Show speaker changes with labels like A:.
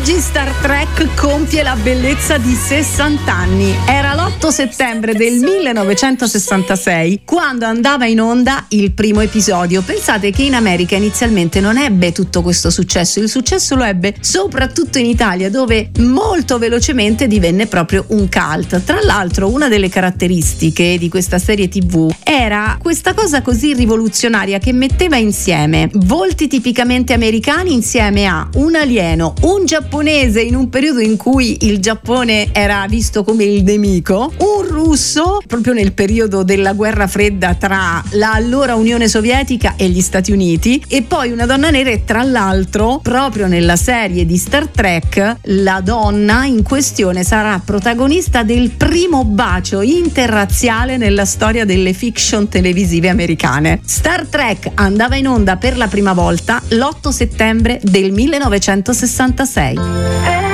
A: Oggi Star Trek compie la bellezza di 60 anni. Era l'8 settembre del 1966 quando andava in onda il primo episodio. Pensate che in America inizialmente non ebbe tutto questo successo. Il successo lo ebbe soprattutto in Italia, dove molto velocemente divenne proprio un cult. Tra l'altro, una delle caratteristiche di questa serie TV era questa cosa così rivoluzionaria che metteva insieme volti tipicamente americani insieme a un alieno, un giapponese in un periodo in cui il Giappone era visto come il nemico, un russo proprio nel periodo della guerra fredda tra la allora Unione Sovietica e gli Stati Uniti, e poi una donna nera. E tra l'altro proprio nella serie di Star Trek la donna in questione sarà protagonista del primo bacio interrazziale nella storia delle fiction televisive americane. Star Trek andava in onda per la prima volta l'8 settembre del 1966.